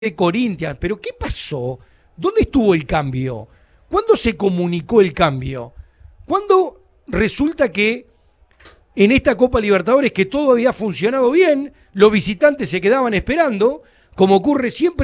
de Corinthians, pero ¿qué pasó? ¿Dónde estuvo el cambio? ¿Cuándo se comunicó el cambio? ¿Cuándo resulta que en esta Copa Libertadores que todo había funcionado bien, los visitantes se quedaban esperando, como ocurre siempre?